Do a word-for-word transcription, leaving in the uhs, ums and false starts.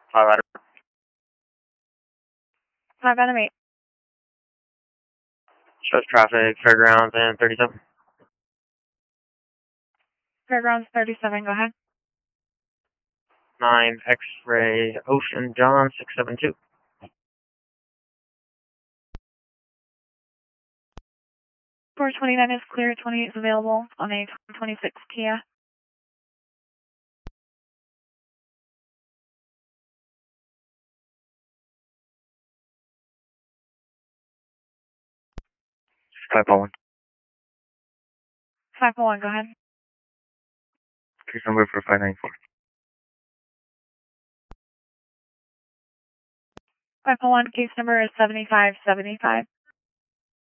Five out of Five out of eight. shows traffic, Fairgrounds, and thirty-seven. Fairgrounds thirty-seven, go ahead. Nine X-ray Ocean John six seven two. four twenty-nine is clear, twenty-eight is available on a twenty-six Kia. five oh one. five oh one, go ahead. Case number for five nine four. five oh one, case number is seventy-five seventy-five.